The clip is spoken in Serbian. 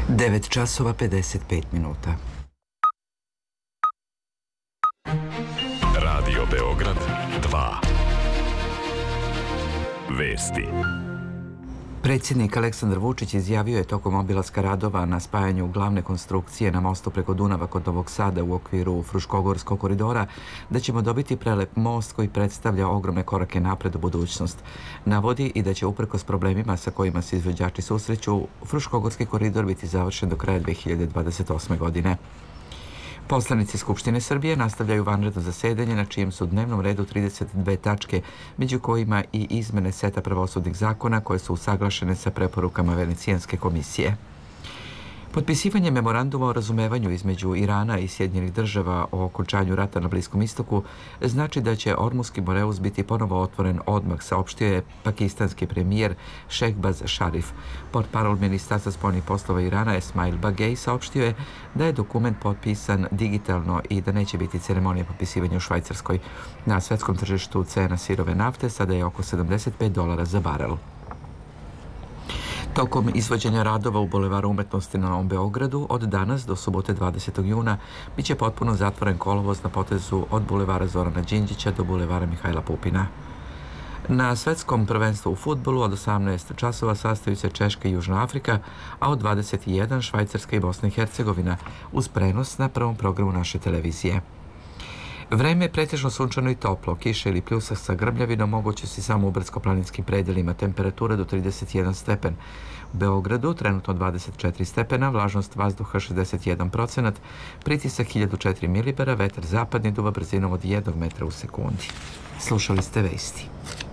9 časova 55 minuta. Radio Beograd 2. Vesti. Predsjednik Aleksandar Vučić izjavio je tokom obilaska radova na spajanju glavne konstrukcije na mostu preko Dunava kod Novog Sada u okviru Fruškogorskog koridora da ćemo dobiti prelep most koji predstavlja ogromne korake napred u budućnost. Navodi i da će uprkos problemima sa kojima se izvođači susreću, Fruškogorski koridor biti završen do kraja 2028. godine. Poslanici Skupštine Srbije nastavljaju vanredno zasedanje na čijem su dnevnom redu 32 tačke, među kojima i izmene seta pravosudnih zakona koje su usaglašene sa preporukama Venecijanske komisije. Potpisivanje memoranduma o razumevanju između Irana i Sjedinjenih država o okončanju rata na Bliskom istoku znači da će Ormuski Moreus biti ponovo otvoren odmah, saopštio je pakistanski premijer Šehbaz Šarif. Portparol Ministarstva spoljnih poslova Irana Esmail Bagej saopštio je da je dokument potpisan digitalno i da neće biti ceremonije potpisivanja u Švajcarskoj. Na svetskom tržištu cena sirove nafte sada je oko $75 za barel. Tokom izvođenja radova u Bulevaru umetnosti na Novom Beogradu od danas do subote 20. juna biće potpuno zatvoren kolovoz na potezu od Bulevara Zorana Đinđića do Bulevara Mihajla Pupina. Na svetskom prvenstvu u fudbalu od 18 časova sastaju se Češka i Južna Afrika, a od 21 Švajcarska i Bosna i Hercegovina uz prenos na prvom programu naše televizije. Vreme je pretežno sunčano i toplo, kiša ili pljusak sa grmljavinom moguće se samo u brdsko-planinskim predelima, temperatura do 31 stepen. U Beogradu trenutno 24 stepena, vlažnost vazduha 61%, pritisak 1004 milibara, vetar zapadni duva brzinom od 1 metra u sekundi. Slušali ste vesti.